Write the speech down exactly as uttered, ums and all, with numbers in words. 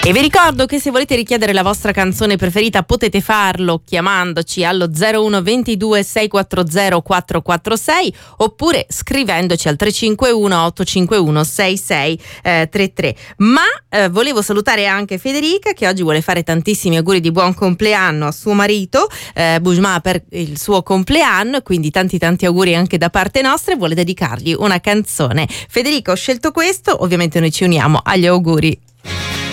E vi ricordo che se volete richiedere la vostra canzone preferita potete farlo chiamandoci allo zero uno ventidue sei quattro zero quattro quattro sei oppure scrivendoci al tre cinque uno otto cinque uno sei sei tre tre. Ma eh, volevo salutare anche Federica, che oggi vuole fare tantissimi auguri di buon compleanno a suo marito eh, Bujma per il suo compleanno, quindi tanti tanti auguri anche da parte nostra, e vuole dedicargli una canzone. Federica, ho scelto questo, ovviamente noi ci uniamo agli auguri.